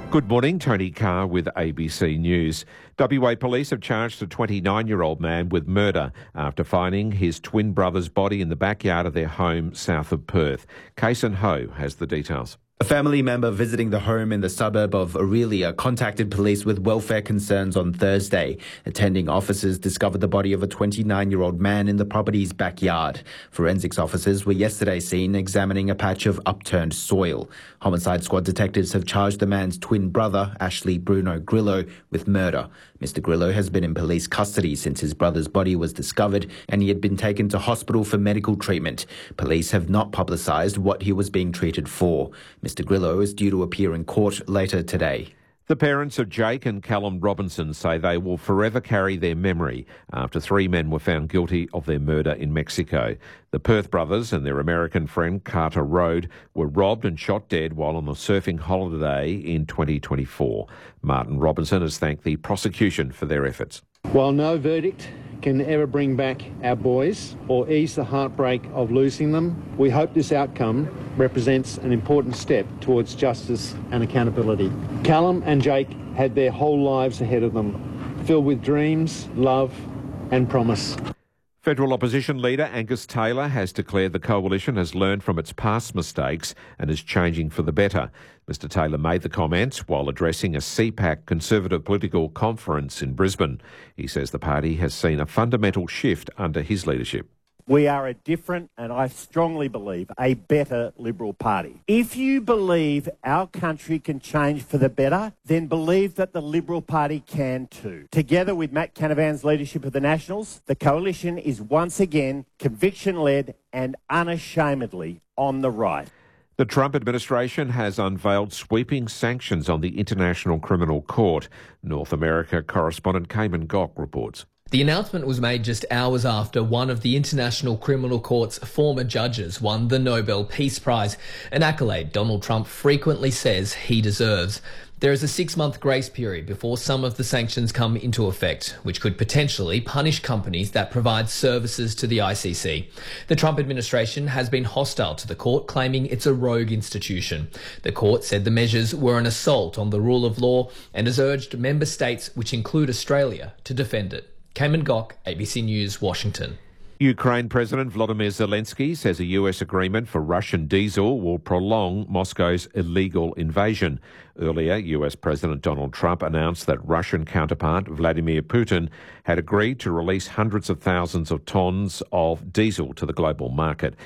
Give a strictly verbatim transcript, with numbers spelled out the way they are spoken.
Good morning, Tony Carr with A B C News. W A police have charged a twenty-nine-year-old man with murder after finding his twin brother's body in the backyard of their home south of Perth. Kason Ho has the details. A family member visiting the home in the suburb of Aurelia contacted police with welfare concerns on Thursday. Attending officers discovered the body of a twenty-nine-year-old man in the property's backyard. Forensics officers were yesterday seen examining a patch of upturned soil. Homicide squad detectives have charged the man's twin brother, Ashley Bruno Grillo, with murder. Mister Grillo has been in police custody since his brother's body was discovered and he had been taken to hospital for medical treatment. Police have not publicised what he was being treated for. Mister Grillo is due to appear in court later today. The parents of Jake and Callum Robinson say they will forever carry their memory after three men were found guilty of their murder in Mexico. The Perth brothers and their American friend Carter Rode were robbed and shot dead while on a surfing holiday in twenty twenty-four. Martin Robinson has thanked the prosecution for their efforts. While no verdict can ever bring back our boys or ease the heartbreak of losing them, we hope this outcome represents an important step towards justice and accountability. Callum and Jake had their whole lives ahead of them, filled with dreams, love and promise. Federal opposition leader Angus Taylor has declared the coalition has learned from its past mistakes and is changing for the better. Mister Taylor made the comments while addressing a C PAC Conservative political conference in Brisbane. He says the party has seen a fundamental shift under his leadership. We are a different, and I strongly believe, a better Liberal Party. If you believe our country can change for the better, then believe that the Liberal Party can too. Together with Matt Canavan's leadership of the Nationals, the coalition is once again conviction-led and unashamedly on the right. The Trump administration has unveiled sweeping sanctions on the International Criminal Court. North America correspondent Cayman Gok reports. The announcement was made just hours after one of the International Criminal Court's former judges won the Nobel Peace Prize, an accolade Donald Trump frequently says he deserves. There is a six-month grace period before some of the sanctions come into effect, which could potentially punish companies that provide services to the I C C. The Trump administration has been hostile to the court, claiming it's a rogue institution. The court said the measures were an assault on the rule of law and has urged member states, which include Australia, to defend it. Cayman Gok, A B C News, Washington. Ukraine President Volodymyr Zelensky says a U S agreement for Russian diesel will prolong Moscow's illegal invasion. Earlier, U S President Donald Trump announced that Russian counterpart Vladimir Putin had agreed to release hundreds of thousands of tonnes of diesel to the global market.